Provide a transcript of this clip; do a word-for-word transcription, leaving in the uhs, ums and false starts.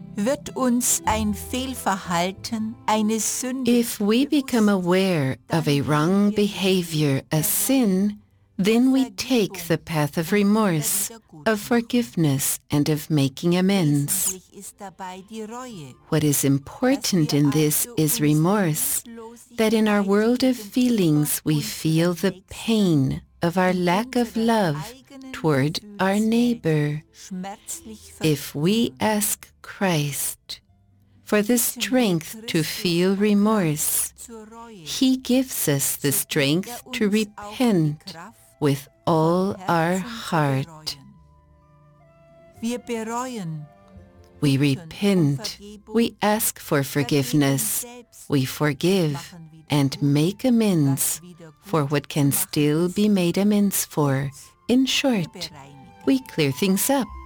wird uns ein Fehlverhalten, eine Sünde, If we become aware of a wrong behavior, a sin, then we take the path of remorse, of forgiveness, and of making amends. wesentlich ist dabei die Reue, What is important in this is remorse, that in our world of feelings we feel the pain of our lack of love toward our neighbor. schmerzlich If we ask Christ for the strength to feel remorse, zur Reue, He gives us the strength to uns auch die repent Kraft, with all von our Herzen zu heart. bereuen. Wir bereuen, We repent, we ask for forgiveness, we forgive and make amends for what can still be made amends for. In short, we clear things up.